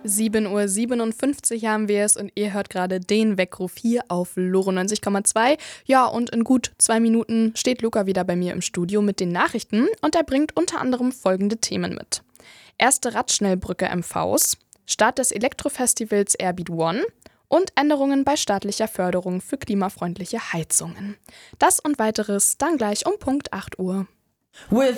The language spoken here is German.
7:57 Uhr haben wir es und ihr hört gerade den Weckruf hier auf Loro 90,2. Ja, und in gut 2 Minuten steht Luca wieder bei mir im Studio mit den Nachrichten und er bringt unter anderem folgende Themen mit. Erste Radschnellbrücke im Faus, Start des Elektrofestivals Airbeat One und Änderungen bei staatlicher Förderung für klimafreundliche Heizungen. Das und weiteres dann gleich um Punkt 8 Uhr.